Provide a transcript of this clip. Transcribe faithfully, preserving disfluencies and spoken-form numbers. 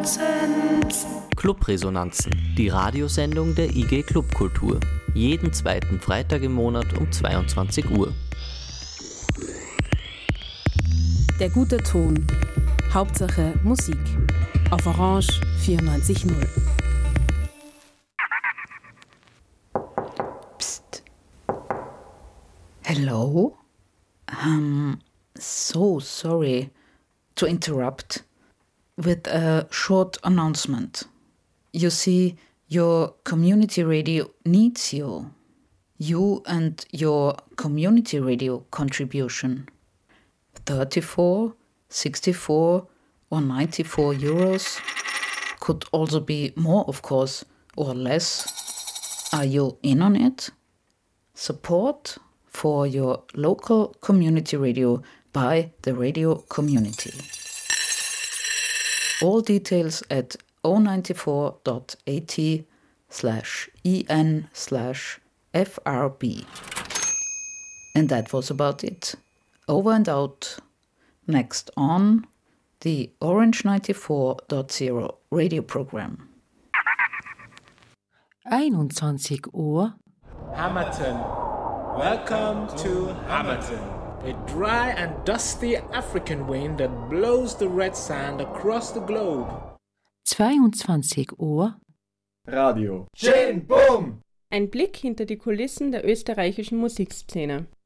Clubresonanzen, die Radiosendung der I G Clubkultur. Jeden zweiten Freitag im Monat um zweiundzwanzig Uhr. Der gute Ton. Hauptsache Musik. Auf Orange vierundneunzig Komma null. Psst. Hello? Um, so sorry to interrupt with a short announcement. You see, your community radio needs you. You and your community radio contribution. thirty-four, sixty-four or ninety-four euros. Could also be more, of course, or less. Are you in on it? Support for your local community radio by the radio community. All details at zero nine four dot a t slash en slash frb. And that was about it. Over and out. Next on the Orange ninety-four point zero radio program. einundzwanzig Uhr. Hammerton. Welcome to Hammerton. A dry and dusty African wind that blows the red sand across the globe. zweiundzwanzig Uhr. Radio. Schön, bumm! Ein Blick hinter die Kulissen der österreichischen Musikszene.